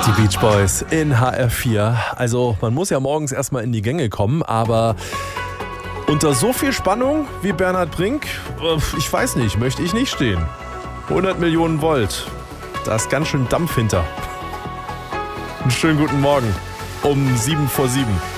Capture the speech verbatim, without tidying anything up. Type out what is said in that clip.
Die Beach Boys in H R vier. Also man muss ja morgens erstmal in die Gänge kommen, aber unter so viel Spannung wie Bernhard Brink, ich weiß nicht, möchte ich nicht stehen. hundert Millionen Volt, da ist ganz schön Dampf hinter. Einen schönen guten Morgen um sieben vor sieben.